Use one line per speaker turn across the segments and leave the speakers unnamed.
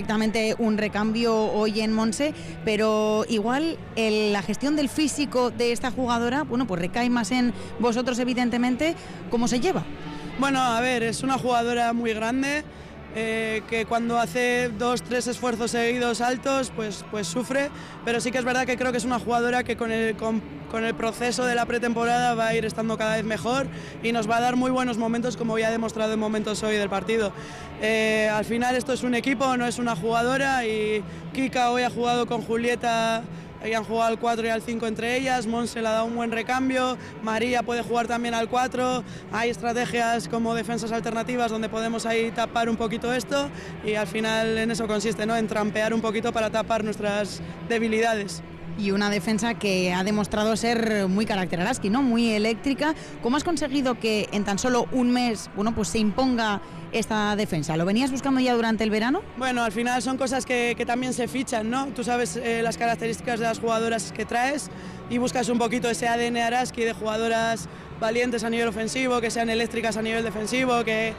perfectamente un recambio hoy en Monse, pero igual la gestión del físico de esta jugadora, bueno, pues recae más en vosotros, evidentemente. ¿Cómo se lleva?
Bueno, a ver, es una jugadora muy grande, que cuando hace 2-3 esfuerzos seguidos altos, pues sufre, pero sí que es verdad que creo que es una jugadora que con el proceso de la pretemporada va a ir estando cada vez mejor y nos va a dar muy buenos momentos, como ya ha demostrado en momentos hoy del partido. Al final esto es un equipo, no es una jugadora, y Kika hoy ha jugado con Julieta. Ahí han jugado al 4 y al 5 entre ellas, Monse le ha dado un buen recambio, María puede jugar también al 4, hay estrategias como defensas alternativas donde podemos ahí tapar un poquito esto, y al final en eso consiste, ¿no? En trampear un poquito para tapar nuestras debilidades.
Y una defensa que ha demostrado ser muy carácter Araski, ¿no? Muy eléctrica. ¿Cómo has conseguido que en tan solo un mes, bueno, pues se imponga esta defensa? ¿Lo venías buscando ya durante el verano?
Bueno, al final son cosas que también se fichan, ¿no? Tú sabes las características de las jugadoras que traes y buscas un poquito ese ADN Araski de jugadoras valientes a nivel ofensivo, que sean eléctricas a nivel defensivo, que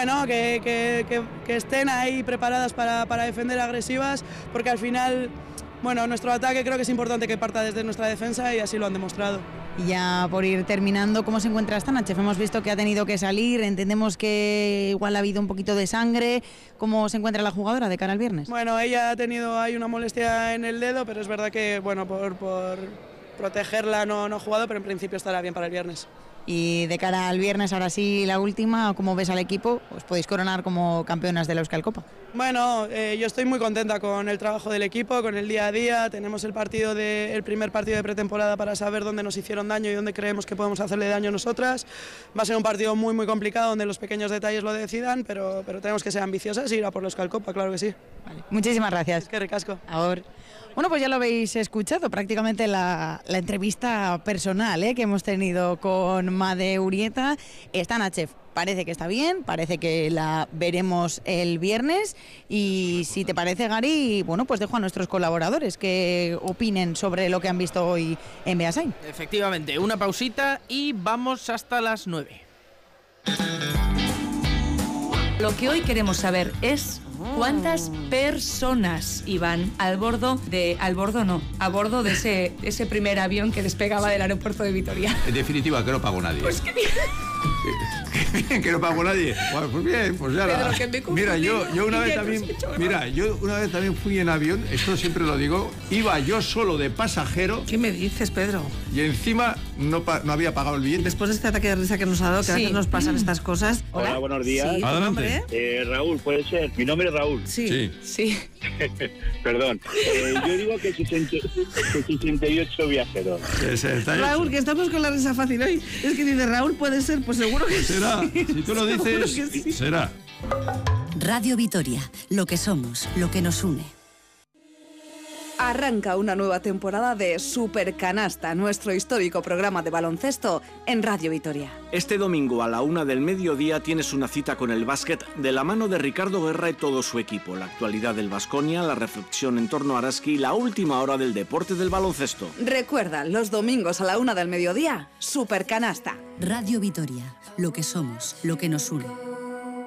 estén ahí preparadas para defender agresivas, porque al final, bueno, nuestro ataque creo que es importante que parta desde nuestra defensa y así lo han demostrado.
Y ya por ir terminando, ¿cómo se encuentra Stanachev? Hemos visto que ha tenido que salir, entendemos que igual ha habido un poquito de sangre. ¿Cómo se encuentra la jugadora de cara al viernes?
Bueno, ella ha tenido ahí una molestia en el dedo, pero es verdad que, bueno, por protegerla no ha jugado, pero en principio estará bien para el viernes.
Y de cara al viernes, ahora sí, la última, ¿cómo ves al equipo? ¿Os podéis coronar como campeonas de la Euskal Copa?
Bueno, yo estoy muy contenta con el trabajo del equipo, con el día a día. Tenemos el primer partido de pretemporada para saber dónde nos hicieron daño y dónde creemos que podemos hacerle daño nosotras. Va a ser un partido muy muy complicado donde los pequeños detalles lo decidan, pero tenemos que ser ambiciosas y ir a por la Euskal Copa, claro que sí.
Vale. Muchísimas gracias.
Es que ricasco.
Ahora. Bueno, pues ya lo habéis escuchado, prácticamente la entrevista personal que hemos tenido con Made Urieta. Stanachev parece que está bien, parece que la veremos el viernes, y si te parece, Gary, bueno, pues dejo a nuestros colaboradores que opinen sobre lo que han visto hoy en Beasain.
Efectivamente, una pausita y vamos hasta las 9.
Lo que hoy queremos saber es cuántas personas iban a bordo de ese primer avión que despegaba del aeropuerto de Vitoria.
En definitiva, que no pagó nadie.
Pues qué bien.
Qué bien, que no pagó nadie. Bueno, pues bien, pues ya. Mira, yo una vez también fui en avión, esto siempre lo digo, iba yo solo de pasajero.
¿Qué me dices, Pedro?
Y encima no había pagado el billete.
Después de este ataque de risa que nos ha dado, que a veces nos pasan estas cosas.
Hola, buenos días.
Sí,
adelante.
Raúl, ¿puede ser? Mi nombre es Raúl.
Sí.
Perdón. Yo digo que 68 viajeros.
Raúl, que estamos con la risa fácil hoy. Es que dice Raúl, puede ser, pues seguro que
será.
Sí.
Si tú lo dices,
sí.
Será.
Radio Vitoria, lo que somos, lo que nos une.
Arranca una nueva temporada de Supercanasta, nuestro histórico programa de baloncesto en Radio Vitoria.
Este domingo a la 1 del mediodía tienes una cita con el básquet de la mano de Ricardo Guerra y todo su equipo. La actualidad del Baskonia, la reflexión en torno a Araski y la última hora del deporte del baloncesto.
Recuerda, los domingos a la 1 del mediodía, Supercanasta.
Radio Vitoria, lo que somos, lo que nos une.